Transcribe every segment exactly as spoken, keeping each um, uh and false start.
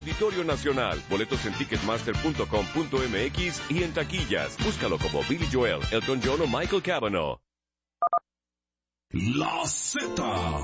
Auditorio Nacional. Boletos en ticketmaster punto com punto m x y en taquillas. Búscalo como Billy Joel, Elton John o Michael Cavanaugh. La Z.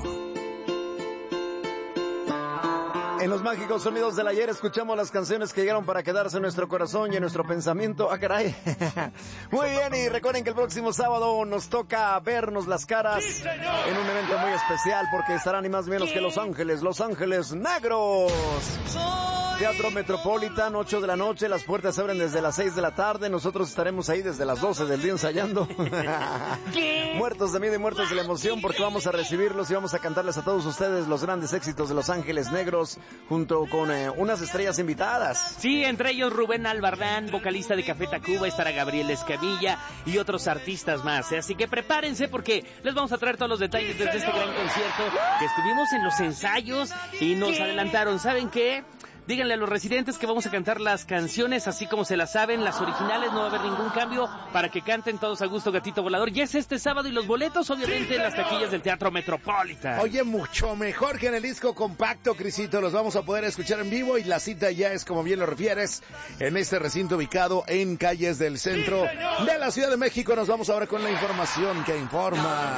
En los mágicos sonidos del ayer escuchamos las canciones que llegaron para quedarse en nuestro corazón y en nuestro pensamiento. ¡Ah, caray! Muy bien, y recuerden que el próximo sábado nos toca vernos las caras sí, en un evento muy especial porque estarán ni más ni menos que Los Ángeles, Los Ángeles Negros. Teatro Metropolitan, ocho de la noche, las puertas se abren desde las seis de la tarde, nosotros estaremos ahí desde las doce del día ensayando. Muertos de miedo y muertos de la emoción porque vamos a recibirlos y vamos a cantarles a todos ustedes los grandes éxitos de Los Ángeles Negros junto con eh, unas estrellas invitadas. Sí, entre ellos Rubén Albarrán, vocalista de Café Tacuba, estará Gabriel Escamilla y otros artistas más, ¿eh? Así que prepárense porque les vamos a traer todos los detalles desde este gran concierto que estuvimos en los ensayos y nos adelantaron. ¿Saben qué? Díganle a los residentes que vamos a cantar las canciones así como se las saben, las originales, no va a haber ningún cambio para que canten todos a gusto Gatito Volador. Y es este sábado y los boletos obviamente en las taquillas del Teatro Metropolitan. Oye, mucho mejor que en el disco compacto, Crisito, los vamos a poder escuchar en vivo y la cita ya es, como bien lo refieres, en este recinto ubicado en calles del centro de la Ciudad de México. Nos vamos ahora con la información que informa.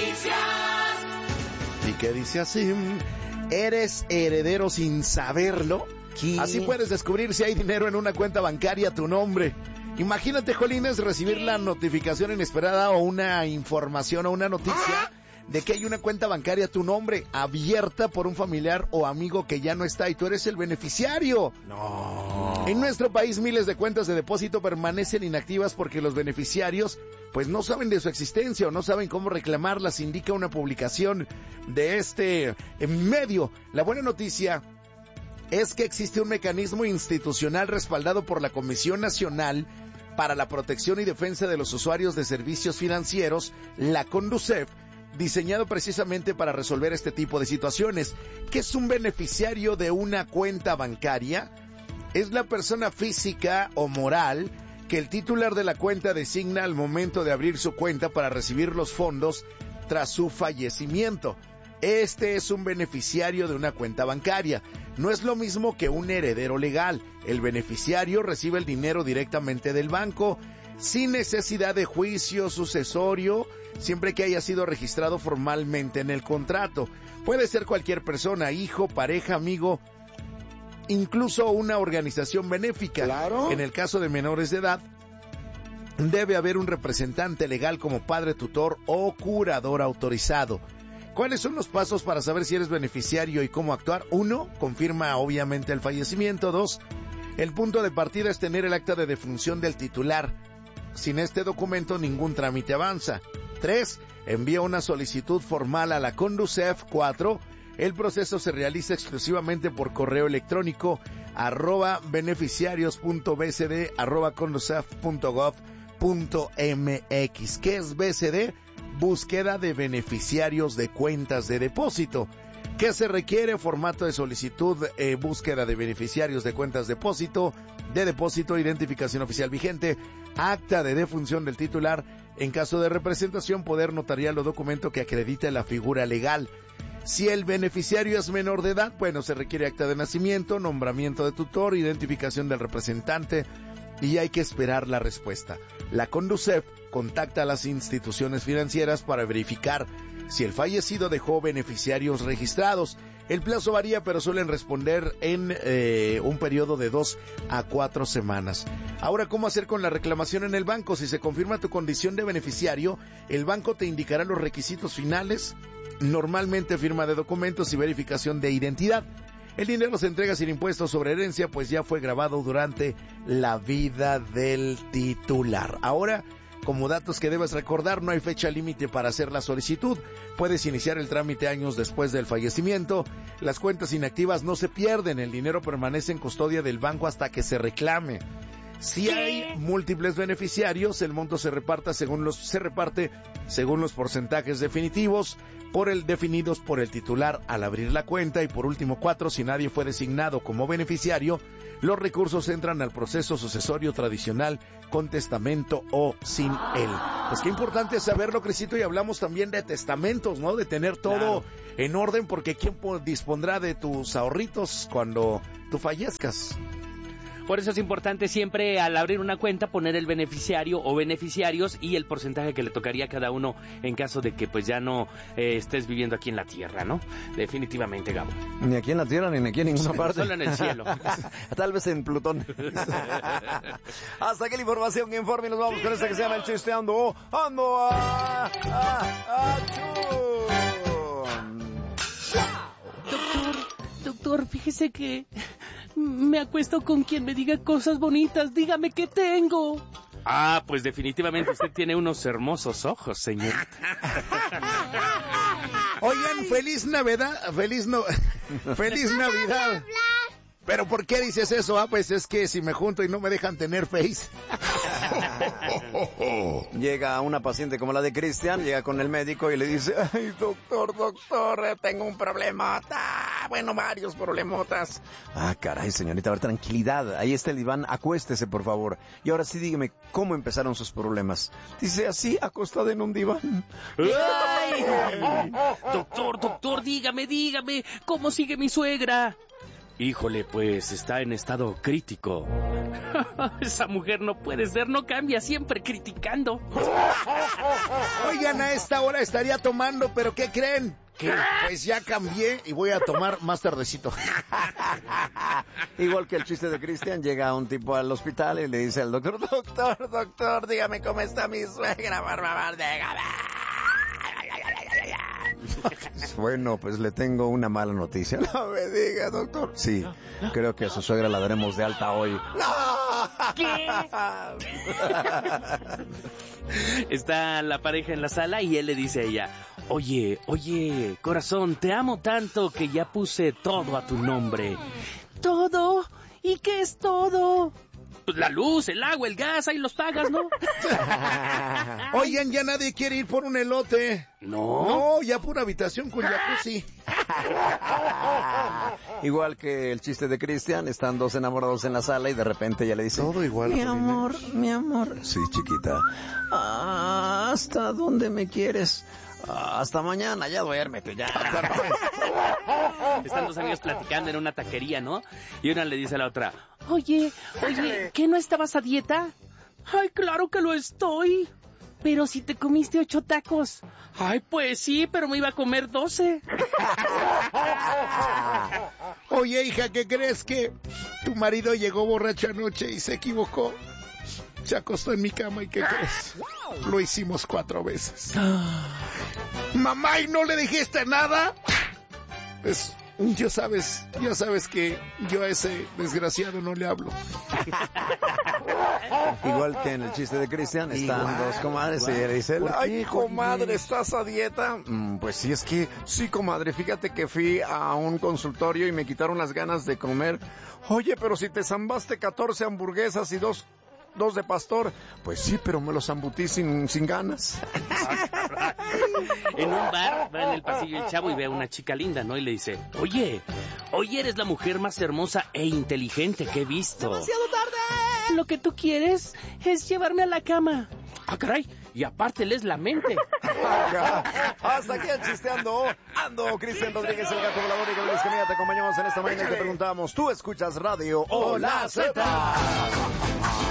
Y que dice así: ¿eres heredero sin saberlo? ¿Qué? Así puedes descubrir si hay dinero en una cuenta bancaria a tu nombre. Imagínate, Jolines, recibir la notificación inesperada o una información o una noticia de que hay una cuenta bancaria a tu nombre abierta por un familiar o amigo que ya no está y tú eres el beneficiario. No. En nuestro país miles de cuentas de depósito permanecen inactivas porque los beneficiarios pues no saben de su existencia o no saben cómo reclamarlas, indica una publicación de este medio. La buena noticia es que existe un mecanismo institucional respaldado por la Comisión Nacional para la Protección y Defensa de los Usuarios de Servicios Financieros, la CONDUCEF, diseñado precisamente para resolver este tipo de situaciones. ¿Qué es un beneficiario de una cuenta bancaria? Es la persona física o moral que el titular de la cuenta designa al momento de abrir su cuenta para recibir los fondos tras su fallecimiento. Este es un beneficiario de una cuenta bancaria. No es lo mismo que un heredero legal. El beneficiario recibe el dinero directamente del banco, sin necesidad de juicio sucesorio, siempre que haya sido registrado formalmente en el contrato. Puede ser cualquier persona, hijo, pareja, amigo, incluso una organización benéfica. Claro. En el caso de menores de edad, debe haber un representante legal como padre tutor o curador autorizado. ¿Cuáles son los pasos para saber si eres beneficiario y cómo actuar? Uno, confirma obviamente el fallecimiento. Dos, el punto de partida es tener el acta de defunción del titular. Sin este documento ningún trámite avanza. Tres, envía una solicitud formal a la CONDUCEF. Cuatro, el proceso se realiza exclusivamente por correo electrónico arroba beneficiarios.bcd arroba conducef.gov.mx. ¿Qué es B C D? Búsqueda de beneficiarios de cuentas de depósito. ¿Qué se requiere? Formato de solicitud, eh, búsqueda de beneficiarios de cuentas de depósito, de depósito, identificación oficial vigente, acta de defunción del titular, en caso de representación, poder notarial o documento que acredite la figura legal. Si el beneficiario es menor de edad, bueno, se requiere acta de nacimiento, nombramiento de tutor, identificación del representante y hay que esperar la respuesta. La CONDUCEF contacta a las instituciones financieras para verificar si el fallecido dejó beneficiarios registrados. El plazo varía, pero suelen responder en eh, un periodo de dos a cuatro semanas. Ahora, ¿cómo hacer con la reclamación en el banco? Si se confirma tu condición de beneficiario, el banco te indicará los requisitos finales, normalmente firma de documentos y verificación de identidad. El dinero se entrega sin impuestos sobre herencia, pues ya fue grabado durante la vida del titular. Ahora, como datos que debes recordar, no hay fecha límite para hacer la solicitud. Puedes iniciar el trámite años después del fallecimiento. Las cuentas inactivas no se pierden, el dinero permanece en custodia del banco hasta que se reclame. Si hay múltiples beneficiarios, el monto se reparta según los, se reparte según los porcentajes definitivos por el definidos por el titular al abrir la cuenta. Y por último, cuatro, si nadie fue designado como beneficiario, los recursos entran al proceso sucesorio tradicional con testamento o sin él. Pues qué importante es saberlo, Crisito, y hablamos también de testamentos, ¿no? De tener todo claro. en orden, porque ¿quién dispondrá de tus ahorritos cuando tú fallezcas? Por eso es importante siempre al abrir una cuenta poner el beneficiario o beneficiarios y el porcentaje que le tocaría a cada uno en caso de que pues ya no eh, estés viviendo aquí en la tierra, ¿no? Definitivamente, Gabo. Ni aquí en la tierra ni aquí en ninguna parte. Solo en el cielo. Tal vez en Plutón. Hasta aquí la información que informe y nos vamos con este que se llama el chiste ando, ando a, a, a, Doctor, doctor, fíjese que me acuesto con quien me diga cosas bonitas. Dígame qué tengo. Ah, pues definitivamente usted tiene unos hermosos ojos, señorita. Oigan, feliz Navidad, feliz no, feliz Navidad. ¿Pero por qué dices eso? Ah, pues es que si me junto y no me dejan tener face. Llega una paciente como la de Cristian, llega con el médico y le dice, ay, doctor, doctor, tengo un problemota. Bueno, varios problemotas. Ah, caray, señorita, a ver, tranquilidad. Ahí está el diván, acuéstese, por favor. Y ahora sí, dígame, ¿cómo empezaron sus problemas? Dice, así, acostada en un diván. ¡Ay! Doctor, doctor, dígame, dígame, ¿cómo sigue mi suegra? Híjole, pues está en estado crítico. Esa mujer no puede ser, no cambia, siempre criticando. Oigan, a esta hora estaría tomando, pero ¿qué creen? ¿Qué? Pues ya cambié y voy a tomar más tardecito. Igual que el chiste de Cristian, llega un tipo al hospital y le dice al doctor, doctor, doctor, dígame cómo está mi suegra, por favor, dígame. Bueno, pues le tengo una mala noticia. No me diga, doctor. Sí, creo que a su suegra la daremos de alta hoy. ¡No! ¿Qué? Está la pareja en la sala y él le dice a ella, oye, oye, corazón, te amo tanto que ya puse todo a tu nombre. ¿Todo? ¿Y qué es todo? Pues la luz, el agua, el gas, ahí los pagas, ¿no? Oigan, ya nadie quiere ir por un elote. No. No, ya por habitación con jacuzzi. Igual que el chiste de Cristian, están dos enamorados en la sala y de repente ella le dice, todo igual. Mi amor, mi amor. Sí, chiquita. Ah, ¿hasta dónde me quieres? Ah, hasta mañana, ya duérmete, ya. Están dos amigos platicando en una taquería, ¿no? Y una le dice a la otra, oye, oye, ¿qué no estabas a dieta? Ay, claro que lo estoy. Pero si te comiste ocho tacos. Ay, pues sí, pero me iba a comer doce. Oye, hija, ¿qué crees? Que tu marido llegó borracho anoche y se equivocó. Se acostó en mi cama y ¿qué crees? Lo hicimos cuatro veces. Mamá, ¿y no le dijiste nada? Pues, ya sabes, ya sabes que yo a ese desgraciado no le hablo. Igual que en el chiste de Cristian, están igual, dos comadres igual. Y ella dice, ay, comadre, ¿estás a dieta? Mm, pues sí, es que, sí, comadre, fíjate que fui a un consultorio y me quitaron las ganas de comer. Oye, pero si te zambaste catorce hamburguesas y dos... dos de pastor, pues sí, pero me los zambutí sin, sin ganas. En un bar, va en el pasillo el chavo y ve a una chica linda, ¿no? Y le dice, oye, oye, eres la mujer más hermosa e inteligente que he visto. ¡Demasiado tarde! Lo que tú quieres es llevarme a la cama. Ah, caray, y aparte lees la mente. Hasta aquí el chiste ando, ando, Cristian Rodríguez, el gato volador y Gabriel Escamilla, te acompañamos en esta mañana y te preguntamos, ¿tú escuchas radio o la Z?